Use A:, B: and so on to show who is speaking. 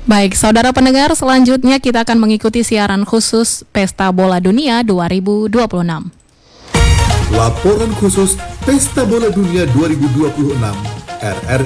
A: Baik, saudara pendengar, selanjutnya kita akan mengikuti siaran khusus Pesta Bola Dunia 2026.
B: Laporan khusus Pesta Bola Dunia 2026 RRI